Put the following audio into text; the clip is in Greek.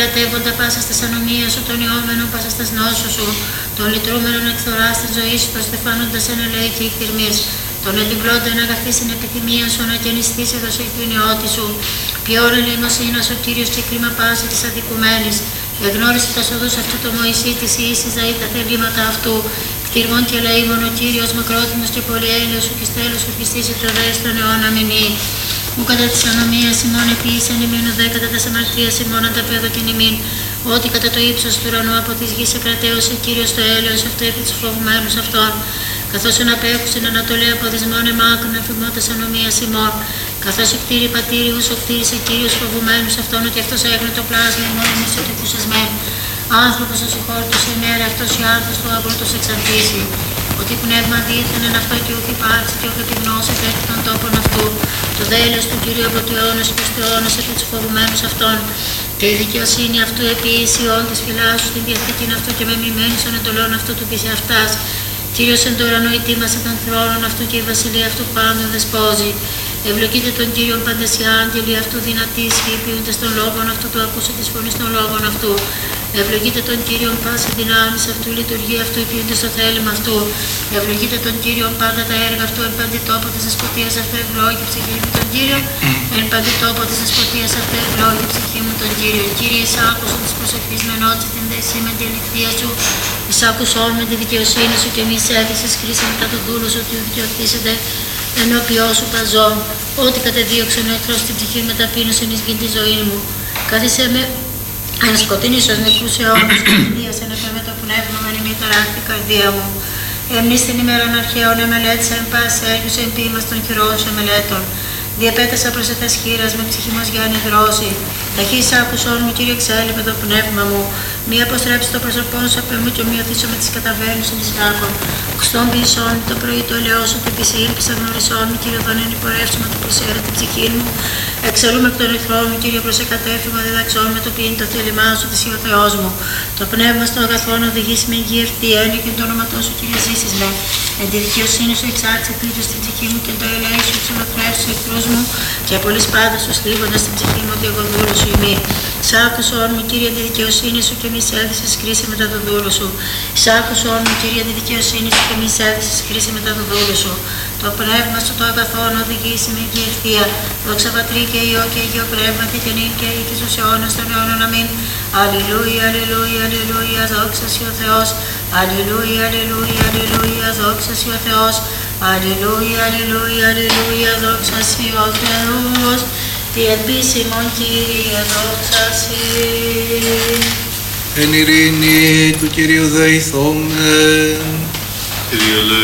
ερωτεύοντα πάσα στα ανομία σου, τον ιόμενον πάσα στα νόσου σου, τον λυτρούμενον εκθορά στη ζωή σου, τον στεφάνοντα εν ελέη και εκτιρμής, τον εντυπλώντων αγαθή στην επιθυμία σου, να κενιστείς εδώ σε την ιώτη σου. Ποιόν ελεημοσύνη ο Κύριος και κρίμα πάση της αδικουμένης. Εγνώρισε τα σοδούς αυτού το Μωυσή της ίσης δαεί τα θελήματα αυτού. Κτήρμον και λαίμον ο Κύριος μακρότιμος και πολυέλεος σου και στέλος σου χιστήσει το δες στον αιώνα μηνύ. Μου κατά της ανομίας ημών επίησεν ημίν ουδέ κατά τας αμαρτίας ημών ανταπέδοκεν ημίν. Ότι κατά το ύψος του ουρανού από της γης εκρατέωσε Κύριος το έλεος αυτό επί τους φοβουμένους αυτών. Καθώς εναπέχουσιν ανατολέ από δυσμών εμάκρων αφημώτας ανομίας ημών. Καθώς εκτήρη πατήριους, οκτήρισε Κύριος φοβουμένους αυτών, ότι αυτός έγινε το πλάσμα ημών εμείς ότι κουσασμένοι. Άνθρωπος ο συγχώρητος ημέρα, αυτός η άνθρωπος του αγρότος εξαρτήσει. Ότι πνεύμα δίθεν εν αυτό και ούκ υπάρξει και ούκ επιγνώσεται εκ των τόπων αυτού. Το δέλεος του Κυρίου από του αιώνας και του αιώνας επί τους φοβουμένους αυτών. Και η δικαιοσύνη αυτού επίηση όλων της φυλάς σου, την διαθήκην αυτού και μεμοιμένης των εντολών αυτού του πισε αυτάς. Κύριος εν το ουρανό ετοίμασε των θρόνων αυτού και η βασιλεία αυτού πάντων δεσπόζει. Ευλογείτε τον Κύριον πάντες οι άγγελοι αυτού δυνατοί ποιούντες των λόγων αυτού του ακούσε της φωνής των λόγων αυτού. Ευλογείτε τον Κύριον πάση δυνάμεις αυτού, λειτουργία αυτού, ποιούντες το θέλημα αυτού. Ευλογείτε τον Κύριον πάντα τα έργα αυτού, εν παντή τόπο της δεσποτείας αυτού, ευλόγη ψυχή μου τον Κύριο. Εν παντή τόπο της δεσποτείας αυτού, ευλόγη ψυχή μου τον Κύριο. Κύριε, εισάκουσον της προσευχής με νότση την δεσί με την ελιχθία σου. Εισάκουσον με τη δικαιοσύνη σου και μη έθεσες κρίση μετά τον δούλο σου, ότι δικαιωθήσετε ενώπιό σου παζών. Ό,τι κατεδίωξε ο εχθρός στην ψυχή με ταπείνωση ενισχύει τη ζωή μου. Κάθισε με ανασκοτεινής ως νεκρούς αιώνους και ιδίας ενεφέ με το πνεύμα με νημή ταράχτη καρδία μου. Εμνείς την ημέραν αρχαίων εμελέτησα εν πάση έργους εν ποίημας των χειρός εμελέτων. Διαπέτασα προς εθές χείρας με ψυχή μας για ανεδρώση. Ταχύς άκουσον μου, Κύριε, εξέλιπε το πνεύμα μου. Μη αποστρέψει το πρόσωπό σου απ' εμού και μη οθήσω με τις καταβαίνους εν της λάκων. Οξτών ποιησόν το πρωί το ελαιό σου και επισήλπισα γνωρισόν μου, Κύριε, όταν ενυπορεύσουμε το προσέρε την ψυχή μου. Εξελούμε εκ των εχθρών μου, Κύριε, προς εκατέφυγμα διδαξών με το ποιήν το θέλημά σου, της ο Θεός μου. Το πνεύμα στο αγαθόν οδηγήσει με υγεία ευθεία, και το όνοματό σου, Κύριε, ζήσεις με. Εν τη δικαιοσύνη σου εξάρτησε πλήτω στην ψυχή μου και το ελέη σου εξολοθρεύσει του εχθρούς μου και πολύ πάντα σου στρίβοντας στην ψυχή μου ότι εγώ δούλο σου ημί. Σ' άκουσον μου, Κύριε, τη δικαιοσύνη σου και μη έδισες κρίση μετά το δούλο σου. Σ' άκουσον μου, Κύριε, τη δικαιοσύνη σου και μη έδισες κρίση μετά το δούλο σου. Το πνεύμα σου το αγαθόν οδηγήσει με υγεία ευθεία. Δόξα Πατρί και Υιό και Αγίο Πνεύματι και νυν και οίκης τους αιώνας των αιώνων. Αμήν. Αλληλούια, αλληλούια, αλληλούια, δόξα σοι ο Θεός. Αλληλούια, αλληλούια, αλληλούια, δόξα σοι ο Θεός. Αλληλούια, αλληλούια, αλληλούια, δόξα σοι ο Θεός. Τι επίσημον, Κύριε, δόξα σοι. Εν ειρήνη του Κυρίου δεηθόμεν.